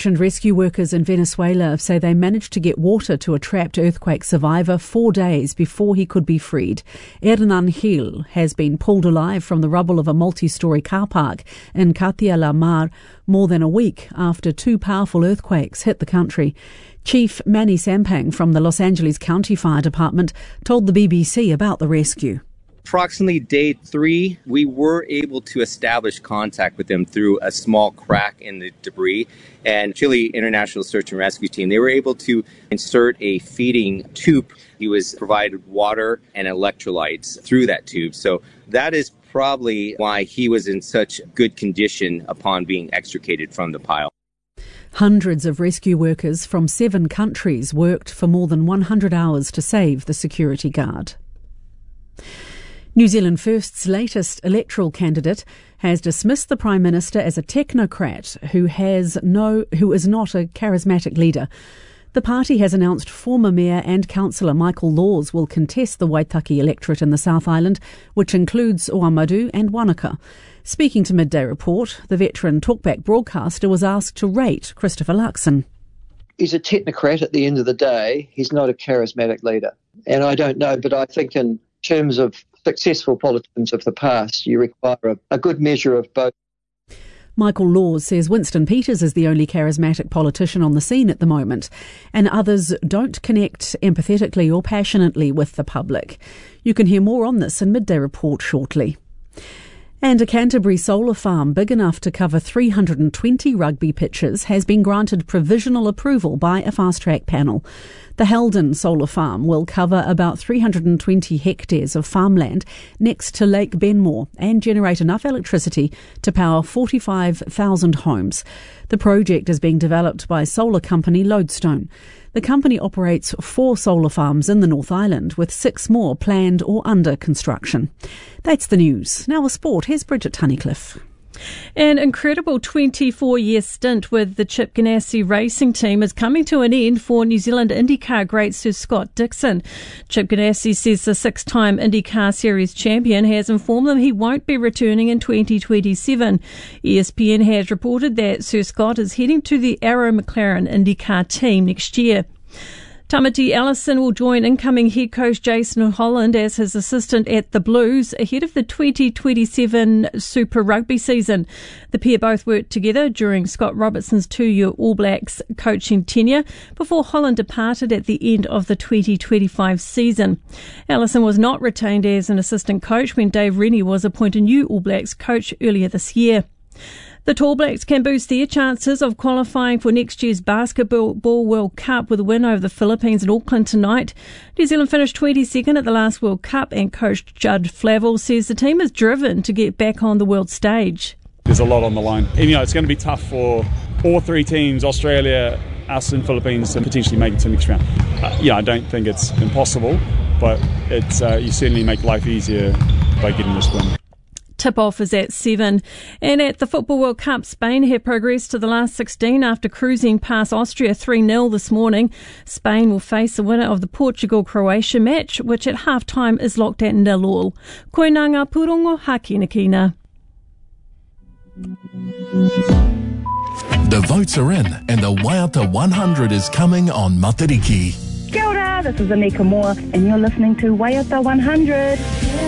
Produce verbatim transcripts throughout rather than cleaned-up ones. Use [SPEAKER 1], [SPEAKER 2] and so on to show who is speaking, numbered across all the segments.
[SPEAKER 1] Search and rescue workers in Venezuela say they managed to get water to a trapped earthquake survivor four days before he could be freed. Hernan Gil has been pulled alive from the rubble of a multi-storey car park in Catia la Mar more than a week after two powerful earthquakes hit the country. Chief Manny Sampang from the Los Angeles County Fire Department told the B B C about the rescue.
[SPEAKER 2] Approximately day three, we were able to establish contact with them through a small crack in the debris. And Chile International Search and Rescue Team, they were able to insert a feeding tube. He was provided water and electrolytes through that tube. So that is probably why he was in such good condition upon being extricated from the pile.
[SPEAKER 1] Hundreds of rescue workers from seven countries worked for more than one hundred hours to save the security guard. New Zealand First's latest electoral candidate has dismissed the Prime Minister as a technocrat who has no, who is not a charismatic leader. The party has announced former Mayor and Councillor Michael Laws will contest the Waitaki electorate in the South Island, which includes Oamaru and Wanaka. Speaking to Midday Report, the veteran talkback broadcaster was asked to rate Christopher Luxon.
[SPEAKER 3] He's a technocrat at the end of the day. He's not a charismatic leader. And I don't know, but I think in terms of successful politicians of the past, you require a, a good measure of both.
[SPEAKER 1] Michael Laws says Winston Peters is the only charismatic politician on the scene at the moment, and others don't connect empathetically or passionately with the public. You can hear more on this in Midday Report shortly. And a Canterbury solar farm big enough to cover three hundred twenty rugby pitches has been granted provisional approval by a fast-track panel. The Heldon solar farm will cover about three hundred twenty hectares of farmland next to Lake Benmore and generate enough electricity to power forty-five thousand homes. The project is being developed by solar company Lodestone. The company operates four solar farms in the North Island, with six more planned or under construction. That's the news. Now a sport. Here's Bridget Tunnicliffe.
[SPEAKER 4] An incredible twenty-four-year stint with the Chip Ganassi racing team is coming to an end for New Zealand IndyCar great Sir Scott Dixon. Chip Ganassi says the six-time IndyCar Series champion has informed them he won't be returning in twenty twenty-seven. E S P N has reported that Sir Scott is heading to the Arrow McLaren IndyCar team next year. Tamati Ellison will join incoming head coach Jason Holland as his assistant at the Blues ahead of the twenty twenty-seven Super Rugby season. The pair both worked together during Scott Robertson's two-year All Blacks coaching tenure before Holland departed at the end of the twenty twenty-five season. Ellison was not retained as an assistant coach when Dave Rennie was appointed new All Blacks coach earlier this year. The Tall Blacks can boost their chances of qualifying for next year's Basketball World Cup with a win over the Philippines in Auckland tonight. New Zealand finished twenty-second at the last World Cup, and coach Judd Flavel says the team is driven to get back on the world stage.
[SPEAKER 5] There's a lot on the line. And, you know, it's going to be tough for all three teams, Australia, us and Philippines, to potentially make it to the next round. Uh, yeah, I don't think it's impossible, but it's uh, you certainly make life easier by getting this win.
[SPEAKER 4] Tip-off is at seven. And at the Football World Cup, Spain have progressed to the last sixteen after cruising past Austria three nil this morning. Spain will face the winner of the Portugal-Croatia match, which at half-time is locked at nil all. Koe nā ngā pūrongo hākinakina.
[SPEAKER 6] The votes are in, and the Waiata one hundred is coming on Matariki.
[SPEAKER 7] Kia ora, this is Anika Moore, and you're listening to Waiata one hundred.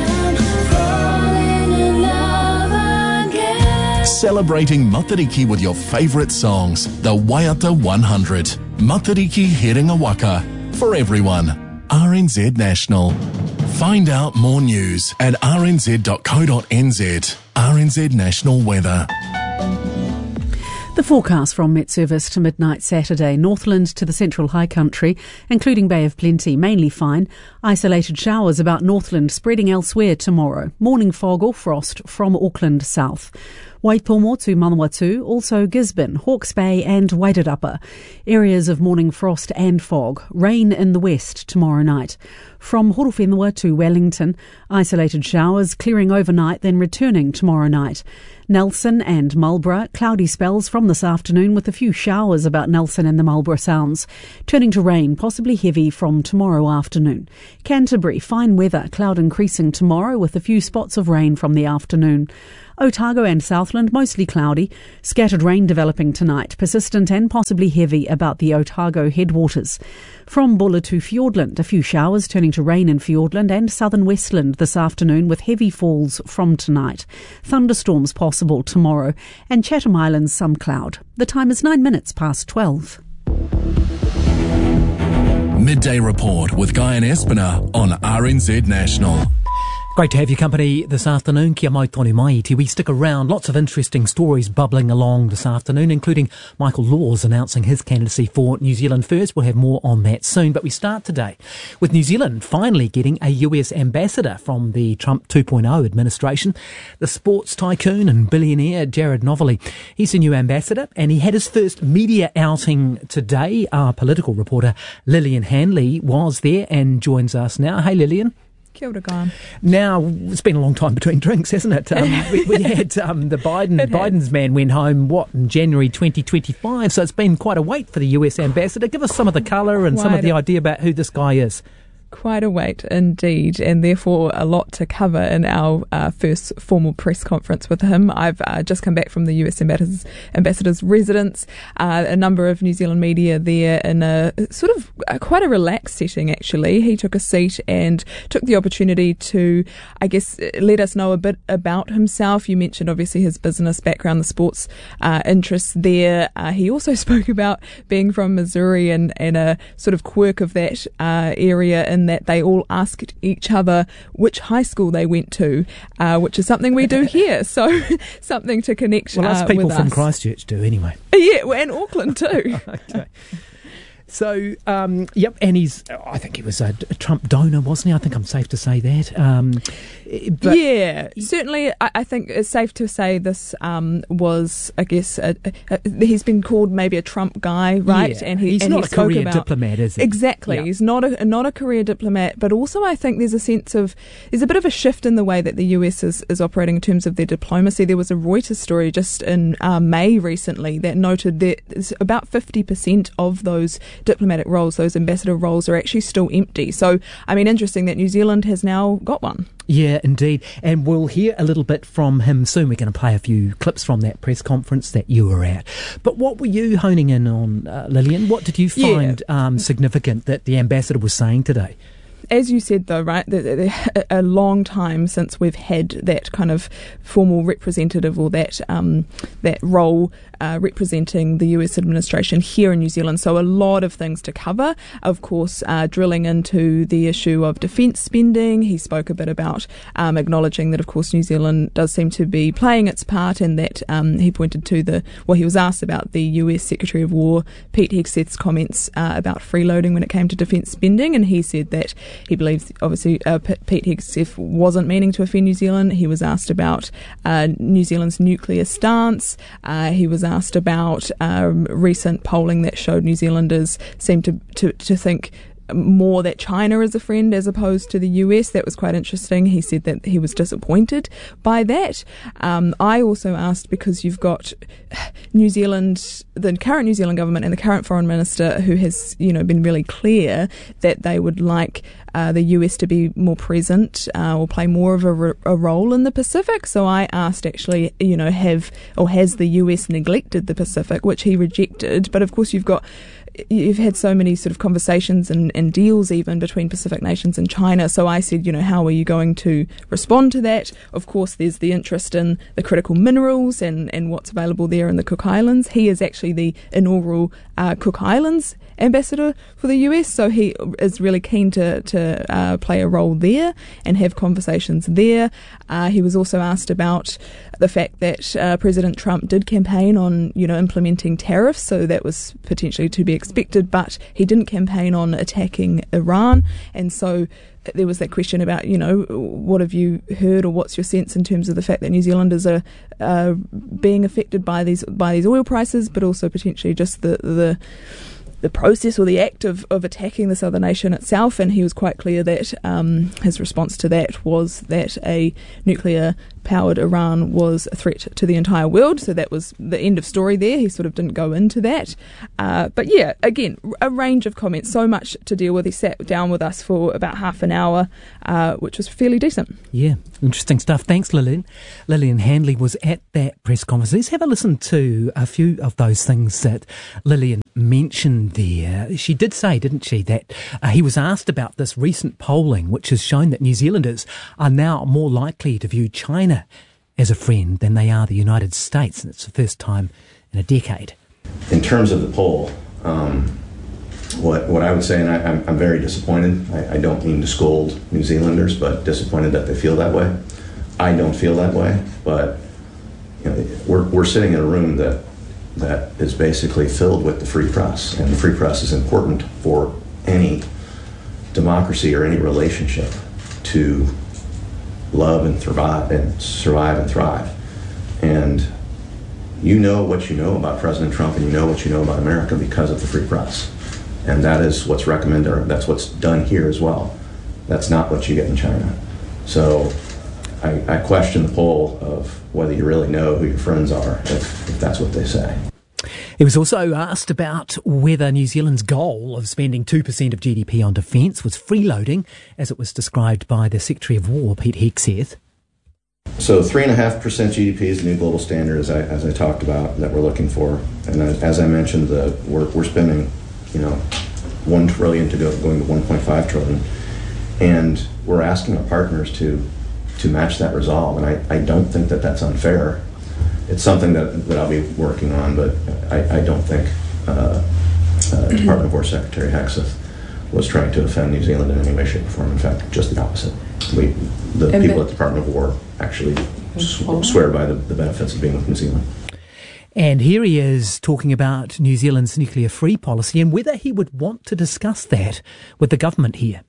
[SPEAKER 6] Celebrating Matariki with your favourite songs, the Waiata one hundred. Matariki Heringa Waka. For everyone. R N Z National. Find out more news at r n z dot co dot n z. R N Z National Weather.
[SPEAKER 1] The forecast from Met Service to midnight Saturday. Northland to the central high country, including Bay of Plenty, mainly fine. Isolated showers about Northland spreading elsewhere tomorrow. Morning fog or frost from Auckland south. Waitomo to Manawatu, also Gisborne, Hawke's Bay and Wairarapa. Areas of morning frost and fog. Rain in the west tomorrow night. From Horowhenua to Wellington, isolated showers clearing overnight then returning tomorrow night. Nelson and Marlborough, cloudy spells from this afternoon with a few showers about Nelson and the Marlborough Sounds. Turning to rain, possibly heavy from tomorrow afternoon. Canterbury, fine weather, cloud increasing tomorrow with a few spots of rain from the afternoon. Otago and Southland, mostly cloudy. Scattered rain developing tonight, persistent and possibly heavy about the Otago headwaters. From Bulla to Fiordland, a few showers turning to rain in Fiordland and southern Westland this afternoon with heavy falls from tonight. Thunderstorms possible tomorrow, and Chatham Islands some cloud. The time is nine minutes past twelve.
[SPEAKER 6] Midday Report with Guy and Espiner on R N Z National.
[SPEAKER 8] Great to have your company this afternoon. Kia mai tonu mai iti. We stick around. Lots of interesting stories bubbling along this afternoon, including Michael Laws announcing his candidacy for New Zealand First. We'll have more on that soon. But we start today with New Zealand finally getting a U S ambassador from the Trump two point oh administration. The sports tycoon and billionaire Jared Novelli. He's the new ambassador, and he had his first media outing today. Our political reporter Lillian Hanley was there and joins us now. Hey, Lillian.
[SPEAKER 9] Kia ora, Graham.
[SPEAKER 8] Now, it's been a long time between drinks, hasn't it? Um, we, we had um, the Biden, Biden's man went home, what, in January twenty twenty-five, so it's been quite a wait for the U S ambassador. Give us some of the colour and quite some of the idea about who this guy is.
[SPEAKER 9] Quite a wait indeed, and therefore a lot to cover in our uh, first formal press conference with him. I've uh, just come back from the U S ambassador's, ambassador's residence, uh, a number of New Zealand media there in a sort of uh, quite a relaxed setting actually. He took a seat and took the opportunity to, I guess, let us know a bit about himself. You mentioned obviously his business background, the sports uh, interests there. Uh, he also spoke about being from Missouri and, and a sort of quirk of that uh, area in that they all asked each other which high school they went to, uh, which is something we do here. So something to connect.
[SPEAKER 8] Well, us
[SPEAKER 9] uh,
[SPEAKER 8] people
[SPEAKER 9] with
[SPEAKER 8] from
[SPEAKER 9] us.
[SPEAKER 8] Christchurch do anyway.
[SPEAKER 9] Yeah, well, and Auckland too.
[SPEAKER 8] Okay. So, um, yep, and he's, I think he was a, a Trump donor, wasn't he? I think I'm safe to say that. Um, but
[SPEAKER 9] yeah, certainly I, I think it's safe to say this um, was, I guess, a, a, a, he's been called maybe a Trump guy, right?
[SPEAKER 8] Yeah,
[SPEAKER 9] and he,
[SPEAKER 8] he's
[SPEAKER 9] and
[SPEAKER 8] not
[SPEAKER 9] he
[SPEAKER 8] a
[SPEAKER 9] spoke
[SPEAKER 8] career
[SPEAKER 9] about,
[SPEAKER 8] diplomat, is he?
[SPEAKER 9] Exactly.
[SPEAKER 8] Yeah.
[SPEAKER 9] He's not a, not a career diplomat, but also I think there's a sense of, there's a bit of a shift in the way that the U S is, is operating in terms of their diplomacy. There was a Reuters story just in uh, May recently that noted that about fifty percent of those diplomatic roles, those ambassador roles, are actually still empty. So, I mean, interesting that New Zealand has now got one.
[SPEAKER 8] Yeah, indeed. And we'll hear a little bit from him soon. We're going to play a few clips from that press conference that you were at. But what were you honing in on, uh, Lillian? What did you find yeah. um, significant that the ambassador was saying today?
[SPEAKER 9] As you said, though, right, the, the, a long time since we've had that kind of formal representative or that um, that role uh, representing the U S administration here in New Zealand. So a lot of things to cover. Of course, uh, drilling into the issue of defence spending. He spoke a bit about um, acknowledging that, of course, New Zealand does seem to be playing its part, and that um, he pointed to the, well, he was asked about the U S Secretary of War, Pete Hegseth's comments uh, about freeloading when it came to defence spending, and he said that he believes, obviously, uh, P- Pete Hegseth wasn't meaning to offend New Zealand. He was asked about uh, New Zealand's nuclear stance. Uh, he was asked about um, recent polling that showed New Zealanders seem to, to, to think more that China is a friend as opposed to the U S. That was quite interesting. He said that he was disappointed by that. Um, I also asked, because you've got New Zealand, the current New Zealand government and the current foreign minister, who has, you know, been really clear that they would like uh, the U S to be more present uh, or play more of a, a role in the Pacific. So I asked, actually, you know, have or has the U S neglected the Pacific, which he rejected. But of course, you've got You've had so many sort of conversations and, and deals even between Pacific nations and China. So I said, you know, how are you going to respond to that? Of course, there's the interest in the critical minerals and, and what's available there in the Cook Islands. He is actually the inaugural uh, Cook Islands ambassador for the U S, so he is really keen to, to uh, play a role there and have conversations there. Uh, he was also asked about the fact that uh, President Trump did campaign on, you know, implementing tariffs, so that was potentially to be expected, but he didn't campaign on attacking Iran, and so there was that question about, you know, what have you heard or what's your sense in terms of the fact that New Zealanders are uh, being affected by these by these oil prices, but also potentially just the the the process or the act of, of attacking this other nation itself. And he was quite clear that um, his response to that was that a nuclear nuclear-powered Iran was a threat to the entire world. So that was the end of story there. He sort of didn't go into that. Uh, but yeah, again, a range of comments, so much to deal with. He sat down with us for about half an hour, uh, which was fairly decent.
[SPEAKER 8] Yeah, interesting stuff. Thanks, Lillian. Lillian Handley was at that press conference. Let's have a listen to a few of those things that Lillian mentioned there. She did say, didn't she, that uh, he was asked about this recent polling, which has shown that New Zealanders are now more likely to view China as a friend than they are the United States. And it's the first time in a decade.
[SPEAKER 10] In terms of the poll, um, what what I would say, and I, I'm, I'm very disappointed. I, I don't mean to scold New Zealanders, but disappointed that they feel that way. I don't feel that way, but you know, we're we're sitting in a room that that is basically filled with the free press, and the free press is important for any democracy or any relationship to love and survive and survive and thrive. And you know what you know about President Trump, and you know what you know about America because of the free press. And that is what's recommended, or that's what's done here as well. That's not what you get in China. So I, I question the poll of whether you really know who your friends are, if, if that's what they say.
[SPEAKER 8] He was also asked about whether New Zealand's goal of spending two percent of G D P on defence was freeloading, as it was described by the Secretary of War, Pete Hegseth.
[SPEAKER 10] So three point five percent G D P is the new global standard, as I, as I talked about, that we're looking for. And as, as I mentioned, the, we're, we're spending, you know, one trillion to go, going to one point five trillion. And we're asking our partners to to match that resolve. And I, I don't think that that's unfair. It's something that, that I'll be working on, but I, I don't think uh, uh, Department of War Secretary Hegseth was trying to offend New Zealand in any way, shape, or form. In fact, just the opposite. We, the and people at the Department of War actually sw- swear by the, the benefits of being with New Zealand.
[SPEAKER 8] And here he is talking about New Zealand's nuclear-free policy and whether he would want to discuss that with the government here.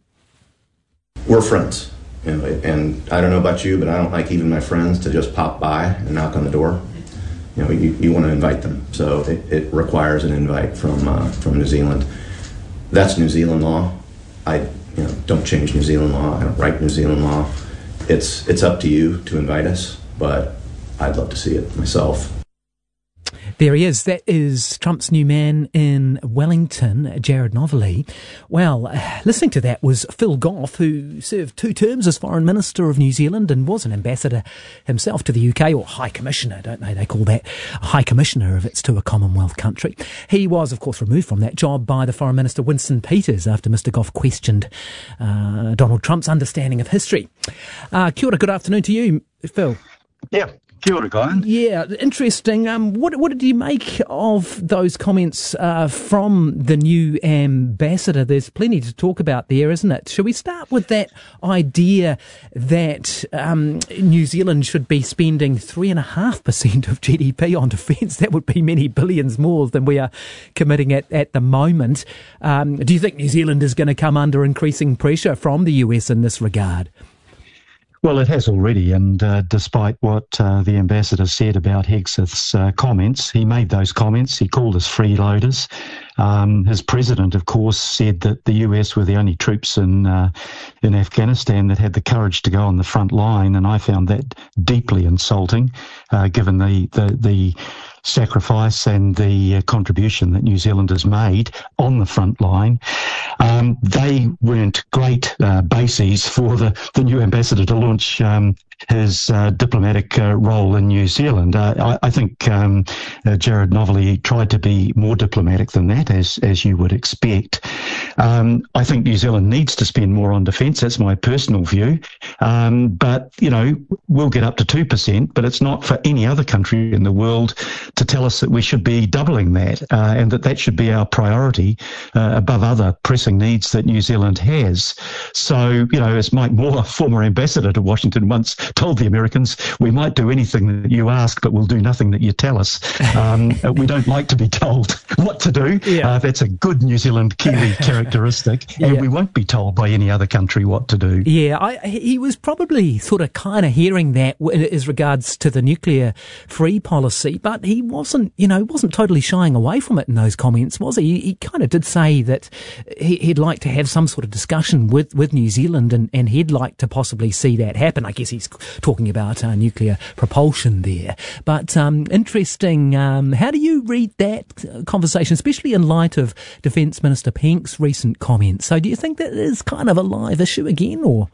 [SPEAKER 10] We're friends. You know, and I don't know about you, but I don't like even my friends to just pop by and knock on the door. You know, you, you want to invite them. So it, it requires an invite from uh, from New Zealand. That's New Zealand law. I you know don't change New Zealand law. I don't write New Zealand law. It's it's up to you to invite us, but I'd love to see it myself.
[SPEAKER 8] There he is. That is Trump's new man in Wellington, Jared Novalee. Well, uh, listening to that was Phil Goff, who served two terms as Foreign Minister of New Zealand and was an ambassador himself to the U K, or High Commissioner, don't they? They call that High Commissioner if it's to a Commonwealth country. He was, of course, removed from that job by the Foreign Minister Winston Peters after Mister Goff questioned uh, Donald Trump's understanding of history. Uh, kia ora, good afternoon to you, Phil.
[SPEAKER 11] Yeah. Kia ora, Guyan.
[SPEAKER 8] Yeah, interesting. Um, what what did you make of those comments uh, from the new ambassador? There's plenty to talk about there, isn't it? Shall we start with that idea that um, New Zealand should be spending three and a half percent of G D P on defence? That would be many billions more than we are committing at at the moment. Um, do you think New Zealand is going to come under increasing pressure from the U S in this regard?
[SPEAKER 11] Well, it has already, and uh, despite what uh, the ambassador said about Hegseth's uh, comments, he made those comments. He called us freeloaders. Um, his president, of course, said that the U S were the only troops in uh, in Afghanistan that had the courage to go on the front line, and I found that deeply insulting, uh, given the the, the sacrifice and the uh, contribution that New Zealand has made on the front line. Um, they weren't great uh, bases for the, the new ambassador to launch um, his uh, diplomatic uh, role in New Zealand. Uh, I, I think um, uh, Jared Novalee tried to be more diplomatic than that, as as you would expect. Um, I think New Zealand needs to spend more on defence. That's my personal view. Um, but, you know, we'll get up to two percent, but it's not for any other country in the world to tell us that we should be doubling that uh, and that that should be our priority uh, above other pressing needs that New Zealand has. So, you know, as Mike Moore, former ambassador to Washington, once told the Americans, we might do anything that you ask, but we'll do nothing that you tell us. Um, we don't like to be told what to do. Yeah. Uh, that's a good New Zealand Kiwi character. characteristic,
[SPEAKER 8] yeah.
[SPEAKER 11] and we won't be told by any other country what to do.
[SPEAKER 8] Yeah, I, he was probably sort of kind of hearing that as regards to the nuclear free policy, but he wasn't, you know, wasn't totally shying away from it in those comments, was he? He kind of did say that he'd like to have some sort of discussion with, with New Zealand, and, and he'd like to possibly see that happen. I guess he's talking about uh, nuclear propulsion there. But um, interesting. Um, how do you read that conversation, especially in light of Defence Minister Penk's recent comments? So do you think that is kind of a live issue again, or?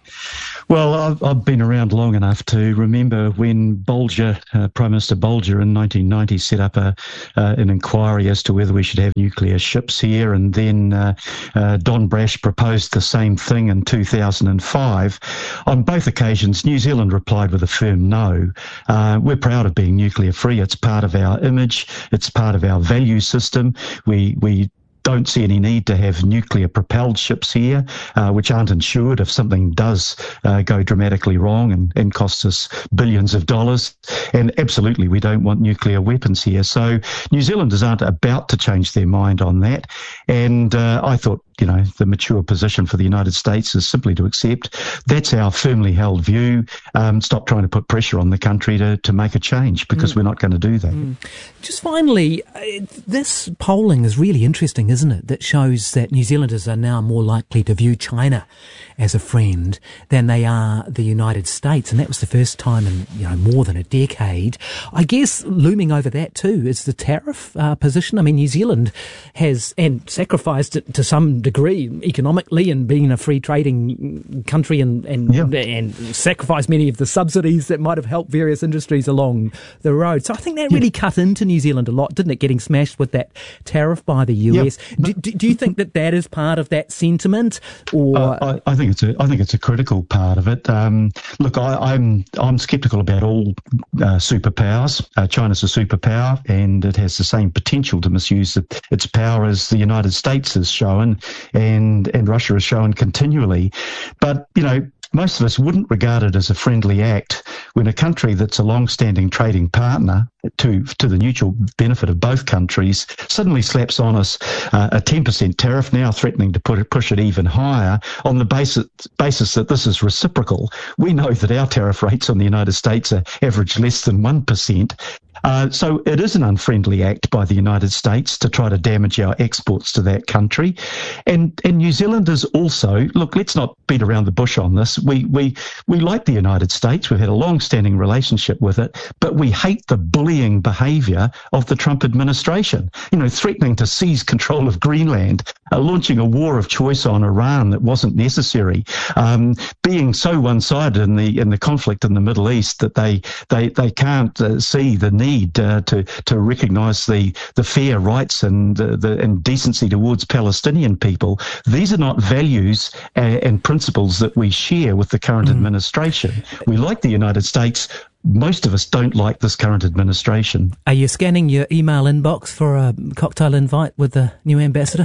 [SPEAKER 11] Well, I've, I've been around long enough to remember when Bolger, uh, Prime Minister Bolger in nineteen ninety set up a, uh, an inquiry as to whether we should have nuclear ships here, and then uh, uh, Don Brash proposed the same thing in two thousand five. On both occasions, New Zealand replied with a firm no. Uh, we're proud of being nuclear free. It's part of our image. It's part of our value system. We we don't see any need to have nuclear propelled ships here, uh, which aren't insured if something does uh, go dramatically wrong and, and costs us billions of dollars. And absolutely, we don't want nuclear weapons here. So New Zealanders aren't about to change their mind on that. And uh, I thought, you know, the mature position for the United States is simply to accept that's our firmly held view. Um, stop trying to put pressure on the country to, to make a change, because mm. we're not going to do that. Mm.
[SPEAKER 8] Just finally, uh, this polling is really interesting, isn't it? That shows that New Zealanders are now more likely to view China as a friend than they are the United States. And that was the first time in, you know, more than a decade. I guess looming over that too is the tariff uh, position. I mean, New Zealand has, and sacrificed it to some degree economically, and being a free trading country, and, and, yeah. and sacrificed many of the subsidies that might have helped various industries along the road. So I think that really yeah. cut into New Zealand a lot, didn't it? Getting smashed with that tariff by the U S. Yeah. Do, do, do you think that that is part of that sentiment, or?
[SPEAKER 11] Uh, I, I think it's a, I think it's a critical part of it. Um, look, I, I'm, I'm sceptical about all uh, superpowers. Uh, China's a superpower, and it has the same potential to misuse it, its power as the United States has shown, and, and Russia has shown continually. But, you know, most of us wouldn't regard it as a friendly act when a country that's a long-standing trading partner to to the mutual benefit of both countries suddenly slaps on us uh, a ten percent tariff, now threatening to put it, push it even higher on the basis basis that this is reciprocal. We know that our tariff rates on the United States are average less than one percent. Uh, so it is an unfriendly act by the United States to try to damage our exports to that country. And and New Zealanders also, look, let's not beat around the bush on this. We we we like the United States. We've had a long-standing relationship with it, but we hate the bullying behaviour of the Trump administration. You know, threatening to seize control of Greenland, uh, launching a war of choice on Iran that wasn't necessary, um, being so one-sided in the in the conflict in the Middle East that they they they can't uh, see the need Uh, to to recognise the the fair rights and uh, the and decency towards Palestinian people. These are not values uh, and principles that we share with the current mm. administration. We like the United States. Most of us don't like this current administration.
[SPEAKER 8] Are you scanning your email inbox for a cocktail invite with the new ambassador?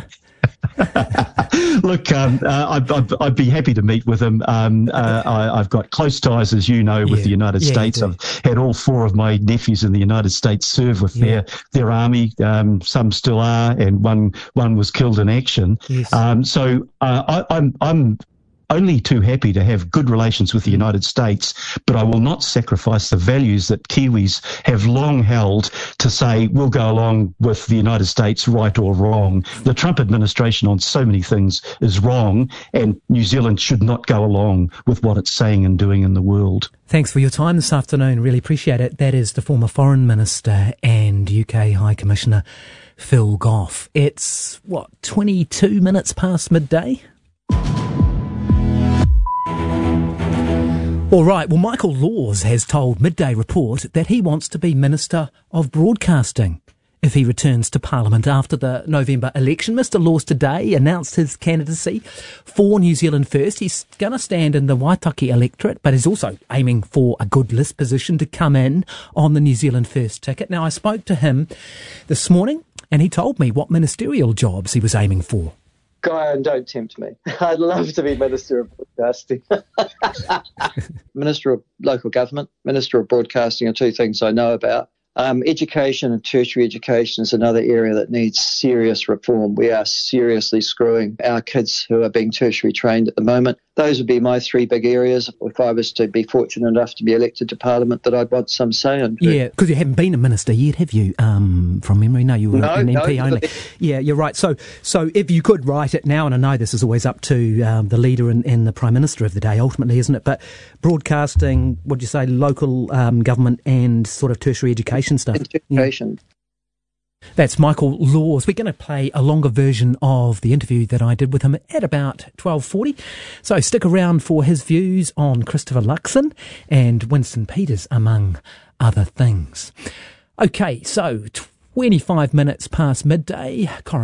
[SPEAKER 11] Look, um, uh, I'd, I'd, I'd be happy to meet with him. Um, uh, I, I've got close ties, as you know, with
[SPEAKER 8] yeah.
[SPEAKER 11] the United
[SPEAKER 8] yeah,
[SPEAKER 11] States. I've had all four of my nephews in the United States serve with yeah. their their army. Um, some still are, and one one was killed in action.
[SPEAKER 8] Yes.
[SPEAKER 11] Um, so uh, I, I'm I'm. only too happy to have good relations with the United States, but I will not sacrifice the values that Kiwis have long held to say we'll go along with the United States, right or wrong. The Trump administration on so many things is wrong, and New Zealand should not go along with what it's saying and doing in the world.
[SPEAKER 8] Thanks for your time this afternoon. Really appreciate it. That is the former Foreign Minister and U K High Commissioner Phil Goff. It's, what, twenty-two minutes past midday? All right, well, Michael Laws has told Midday Report that he wants to be Minister of Broadcasting if he returns to Parliament after the November election. Mister Laws today announced his candidacy for New Zealand First. He's going to stand in the Waitaki electorate, but is also aiming for a good list position to come in on the New Zealand First ticket. Now, I spoke to him this morning, and he told me what ministerial jobs he was aiming for.
[SPEAKER 3] Guy, and don't tempt me. I'd love to be Minister of Broadcasting. Minister of Local Government, Minister of Broadcasting are two things I know about. Um, education and tertiary education is another area that needs serious reform. We are seriously screwing our kids who are being tertiary trained at the moment. Those would be my three big areas if I was to be fortunate enough to be elected to Parliament that I'd want some say in.
[SPEAKER 8] Yeah, because you haven't been a minister yet, have you, um, from memory? No, you were
[SPEAKER 3] no,
[SPEAKER 8] an M P
[SPEAKER 3] no,
[SPEAKER 8] only.
[SPEAKER 3] no.
[SPEAKER 8] Yeah, you're right. So so if you could write it now, and I know this is always up to um, the leader and, and the Prime Minister of the day, ultimately, isn't it? But broadcasting, what do you say, local um, government and sort of tertiary education stuff.
[SPEAKER 3] Education.
[SPEAKER 8] Yeah. That's Michael Laws. We're going to play a longer version of the interview that I did with him at about twelve forty. So stick around for his views on Christopher Luxon and Winston Peters, among other things. Okay, so twenty-five minutes past midday.